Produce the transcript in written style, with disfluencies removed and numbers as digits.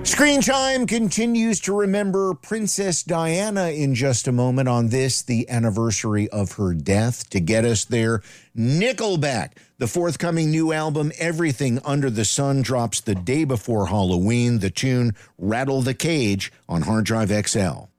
Screen Time continues to remember Princess Diana in just a moment on this, the anniversary of her death. To get us there, Nickelback. The forthcoming new album, Everything Under the Sun, drops the day before Halloween. The tune, Rattle the Cage, on Hard Drive XL.